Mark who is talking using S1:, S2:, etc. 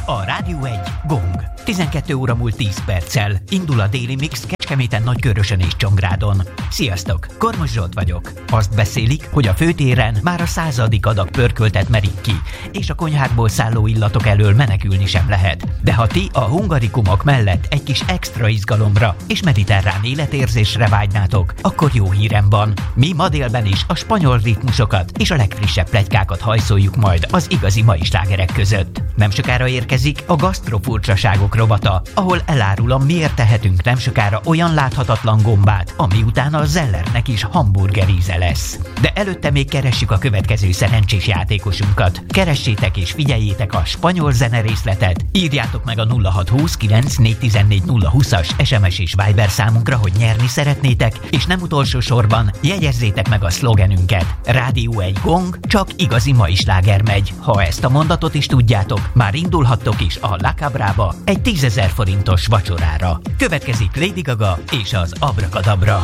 S1: a Rádió 1 Gong. 12 óra múlt 10 perccel. Indul a déli mix Kecskeméten, Nagykörösön és Csongrádon. Sziasztok, Kormos Zsolt vagyok. Azt beszélik, hogy a főtéren már a 100. adag pörköltet merik ki, és a konyhákból szálló illatok elől menekülni sem lehet. De ha ti a hungarikumok mellett egy kis extra izgalomra és mediterrán életérzésre vágynátok, akkor jó hírem van. Mi ma délben is a spanyol ritmusokat és a legfrissebb pletykákat hajszoljuk majd az igazi mai slágerek között. Nem sokára érkezik a gasztrofurcsaságok rovata, ahol elárulom, miért tehetünk nem sokára olyan láthatatlan gombát, ami után a Zellernek is hamburgeríze lesz. De előtte még keressük a következő szerencsés játékosunkat. Keressétek és figyeljétek a spanyol zene részletet, írjátok meg a 0629 414 020-as SMS és Viber számunkra, hogy nyerni szeretnétek, és nem utolsó sorban jegyezzétek meg a szlogenünket. Rádió 1 Gong, csak igazi mai sláger megy. Ha ezt a mondatot is tudjátok, már indulhattok is a La Cabrába egy 10 000 forintos vacsorára. Következik Lady Gaga és az Abracadabra.